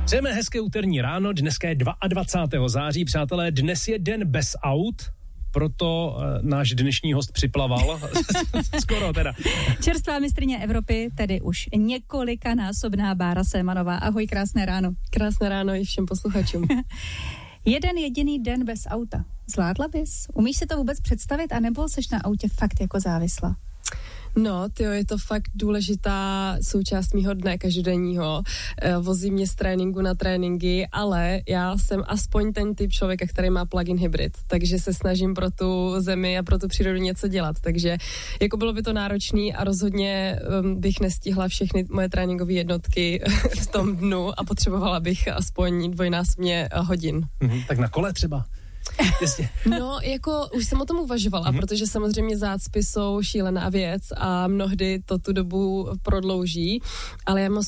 Přejeme hezké úterní ráno, dneska je 22. září, přátelé, dnes je den bez aut, proto náš dnešní host připlaval, skoro teda. Čerstvá mistryně Evropy, tedy už několikanásobná Bára Sémanová. Ahoj, krásné ráno. Krásné ráno i všem posluchačům. Jeden jediný den bez auta. Zvládla bys? Umíš si to vůbec představit, anebo seš na autě fakt jako závislá? No, tyjo, je to fakt důležitá součást mýho dne každodenního. Vozí mě z tréninku na tréninky, ale já jsem aspoň ten typ člověka, který má plug-in hybrid, takže se snažím pro tu zemi a pro tu přírodu něco dělat, takže jako bylo by to náročný a rozhodně bych nestihla všechny moje tréninkové jednotky v tom dnu a potřebovala bych aspoň dvojnásobně hodin. Tak na kole třeba? Jasně. No, jako už jsem o tom uvažovala, protože samozřejmě zácpy jsou šílená věc a mnohdy to tu dobu prodlouží, ale já mám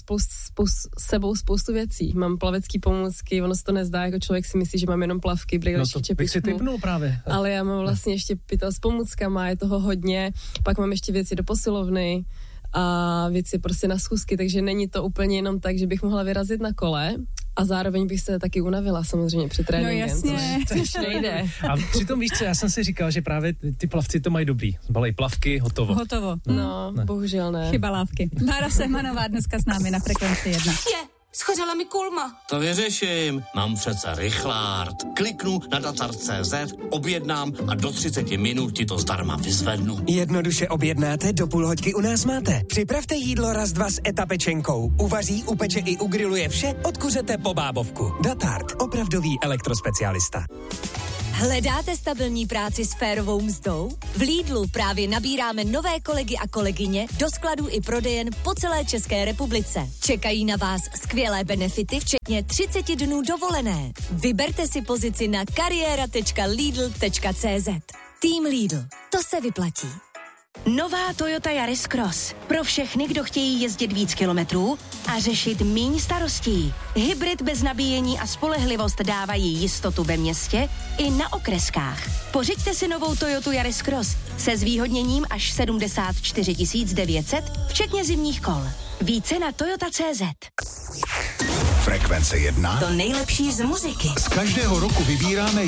sebou spoustu věcí. Mám plavecký pomůcky, ono se to nezdá, jako člověk si myslí, že mám jenom plavky, brýličky, čepičku. Bych si tipnul právě. Ale já mám vlastně ještě pytel s pomůckama, je toho hodně, pak mám ještě věci do posilovny a věci prostě na schůzky, takže není to úplně jenom tak, že bych mohla vyrazit na kole a zároveň bych se taky unavila samozřejmě při tréninkem. No jasně. Což nejde. A přitom víš co, já jsem si říkal, že právě ty plavci to mají dobrý. Zbalej plavky, hotovo. No, ne. Bohužel ne. Chyba lávky. Bára Sémanová dneska s námi na Frekvenci 1. Schořela mi kulma. To vyřeším, mám přece rychlárt. Kliknu na datar.cz, objednám a do 30 minut ti to zdarma vyzvednu. Jednoduše objednáte, do půl hoďky u nás máte. Připravte jídlo raz dva s etapečenkou. Uvaří, upeče i ugriluje vše, odkuřete po bábovku. Datart, opravdový elektrospecialista. Hledáte stabilní práci s férovou mzdou? V Lidlu právě nabíráme nové kolegy a kolegyně do skladů i prodejen po celé České republice. Čekají na vás skvělé benefity, včetně 30 dnů dovolené. Vyberte si pozici na kariéra.lidl.cz. Tým Lidl. To se vyplatí. Nová Toyota Yaris Cross. Pro všechny, kdo chtějí jezdit víc kilometrů a řešit míň starostí. Hybrid bez nabíjení a spolehlivost dávají jistotu ve městě i na okreskách. Pořiďte si novou Toyotu Yaris Cross se zvýhodněním až 74 900, včetně zimních kol. Více na toyota.cz. Frekvence 1. To nejlepší z muziky. Z každého roku vybíráme